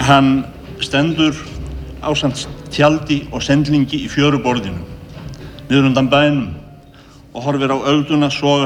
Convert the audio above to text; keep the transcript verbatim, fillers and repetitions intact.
Hann stendur ásamt tjaldi og sendlingi í fjöruborðinu niður undan bænum og horfir á ölduna soga